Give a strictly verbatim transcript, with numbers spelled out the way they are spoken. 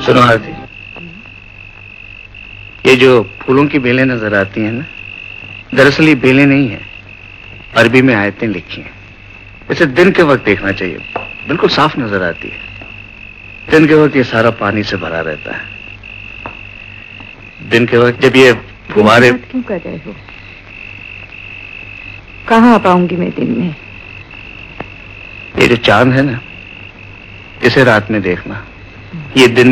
सुनो आरती, ये जो फूलों की बेलें नजर आती हैं ना, दरअसल ये बेलें नहीं है, अरबी में आयतें लिखी हैं। इसे दिन के वक्त देखना चाहिए, बिल्कुल साफ नजर आती है। दिन के वक्त ये सारा पानी से भरा रहता है। दिन के वक्त जब ये फुहारे। क्यों कर रहे हो? कहाँ आ पाऊंगी मैं दिन में? ये जो चांद है ना, इसे रात में देखना, ये दिन